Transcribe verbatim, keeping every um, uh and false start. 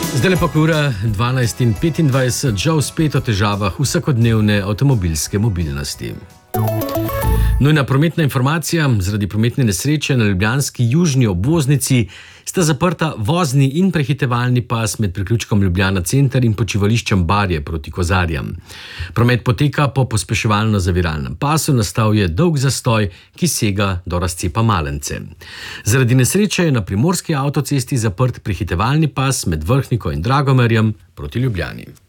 Zdaj pa ura dvanajst in petindvajset, žal spet o težavah vsakodnevne avtomobilske mobilnosti. Nujna prometna informacija: zaradi prometne nesreče na ljubljanski južni obvoznici sta zaprta vozni in prehitevalni pas med priključkom Ljubljana center in počivališčem Barje proti Kozarjam. Promet poteka po pospeševalno-zaviralnem pasu, nastal je dolg zastoj, ki sega do razcepa Malence. Zaradi nesreče je na primorski avtocesti zaprt prehitevalni pas med Vrhniko in Dragomerjem proti Ljubljani.